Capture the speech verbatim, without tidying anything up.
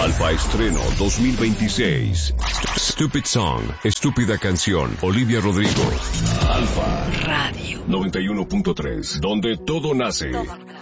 Alfa Estreno dos mil veintiséis. Stupid Song, Estúpida Canción, Olivia Rodrigo. Alfa Radio noventa y uno punto tres, donde todo nace. Todo.